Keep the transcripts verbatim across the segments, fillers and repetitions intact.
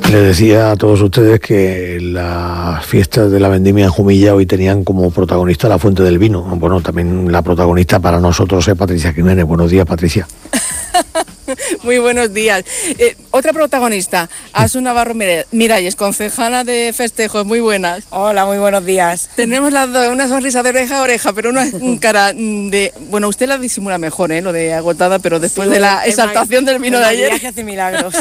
Les decía a todos ustedes que las fiestas de la vendimia en Jumilla hoy tenían como protagonista la fuente del vino. Bueno, también la protagonista para nosotros es Patricia Jiménez. Buenos días, Patricia. Muy buenos días. Eh, otra protagonista, Asun Navarro Miralles, concejala de festejos. Muy buenas. Hola, muy buenos días. Tenemos las dos una sonrisa de oreja a oreja, pero una cara de... Bueno, usted la disimula mejor, ¿eh? Lo de agotada, pero después sí, de la exaltación del vino de ayer... El hace milagros.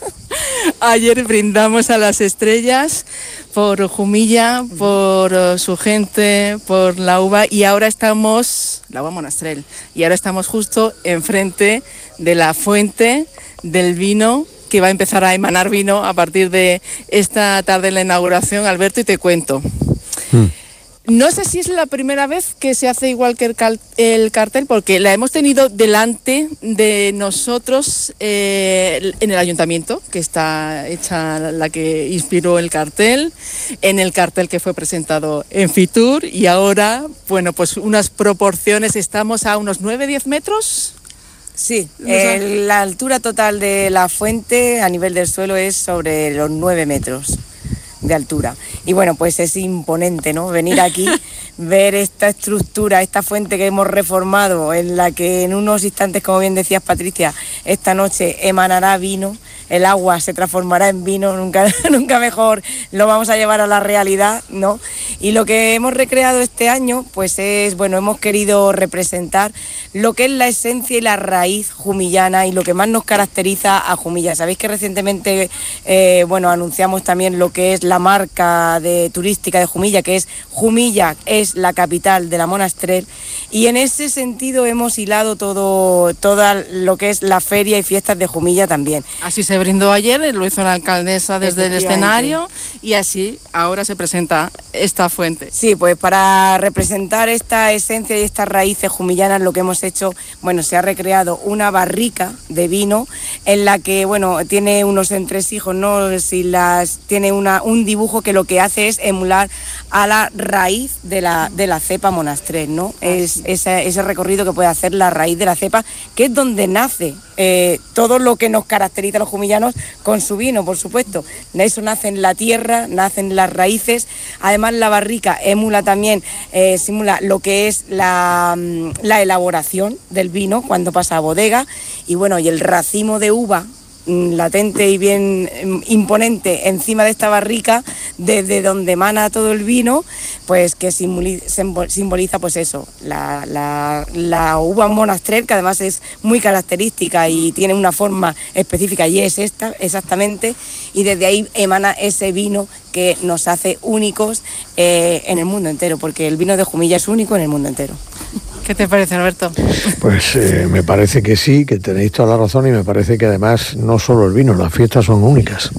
Ayer brindamos a las estrellas por Jumilla, por uh, su gente, por la uva, y ahora estamos, la uva Monastrell, y ahora estamos justo enfrente de la fuente del vino, que va a empezar a emanar vino a partir de esta tarde en la inauguración, Alberto, y te cuento. Mm. No sé si es la primera vez que se hace igual que el, cal- el cartel, porque la hemos tenido delante de nosotros eh, en el ayuntamiento, que está hecha la que inspiró el cartel, en el cartel que fue presentado en Fitur, y ahora, bueno, pues unas proporciones, estamos a unos nueve a diez metros. Sí, eh, la altura total de la fuente a nivel del suelo es sobre los nueve metros de altura. Y bueno, pues es imponente, ¿no? Venir aquí, ver esta estructura, esta fuente que hemos reformado, en la que en unos instantes, como bien decías, Patricia, esta noche emanará vino, el agua se transformará en vino, nunca, nunca mejor lo vamos a llevar a la realidad, ¿no? Y lo que hemos recreado este año, pues es, bueno, hemos querido representar lo que es la esencia y la raíz jumillana y lo que más nos caracteriza a Jumilla. Sabéis que recientemente, eh, bueno, anunciamos también lo que es la marca de, turística de Jumilla, que es Jumilla, es la capital de la Monastrell, y en ese sentido hemos hilado todo, toda lo que es la feria y fiestas de Jumilla también. Así se brindó ayer, lo hizo la alcaldesa desde el escenario, y así ahora se presenta esta fuente. Sí, pues para representar esta esencia y estas raíces jumillanas, lo que hemos hecho, bueno, se ha recreado una barrica de vino en la que, bueno, tiene unos entresijos, ¿no? Si las tiene una, un dibujo que lo que hace es emular a la raíz de la, de la cepa Monastrell, ¿no? Es ese, ese recorrido que puede hacer la raíz de la cepa, que es donde nace eh, todo lo que nos caracteriza a los jumillanos con su vino, por supuesto. De eso nacen la tierra, nacen las raíces. Además, la barrica emula también, eh, simula lo que es la, la elaboración del vino cuando pasa a bodega. Y bueno, y el racimo de uva latente y bien imponente encima de esta barrica, desde donde emana todo el vino, pues que simboliza pues eso, la, la, la uva Monastrell, que además es muy característica y tiene una forma específica, y es esta exactamente, y desde ahí emana ese vino que nos hace únicos eh, en el mundo entero, porque el vino de Jumilla es único en el mundo entero. ¿Qué te parece, Alberto? Pues eh, me parece que sí, que tenéis toda la razón, y me parece que además no solo el vino, las fiestas son únicas.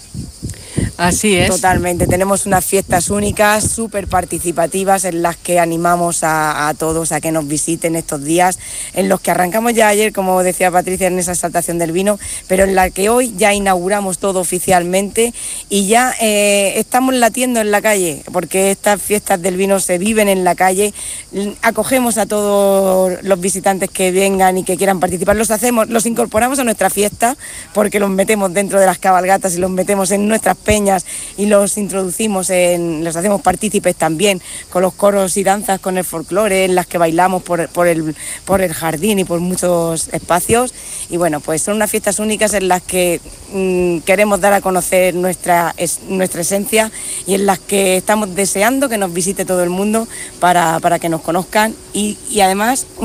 Así es. Totalmente, tenemos unas fiestas únicas, súper participativas, en las que animamos a, a todos a que nos visiten estos días, en los que arrancamos ya ayer, como decía Patricia, en esa exaltación del vino, pero en la que hoy ya inauguramos todo oficialmente y ya eh, estamos latiendo en la calle, porque estas fiestas del vino se viven en la calle. Acogemos a todos los visitantes que vengan y que quieran participar, los hacemos, los incorporamos a nuestra fiesta, porque los metemos dentro de las cabalgatas y los metemos en nuestras peñas y los introducimos, en, los hacemos partícipes también con los coros y danzas, con el folclore, en las que bailamos por, por, el, por el jardín y por muchos espacios. Y bueno, pues son unas fiestas únicas en las que mmm, queremos dar a conocer nuestra, es, nuestra esencia, y en las que estamos deseando que nos visite todo el mundo para, para que nos conozcan y, y además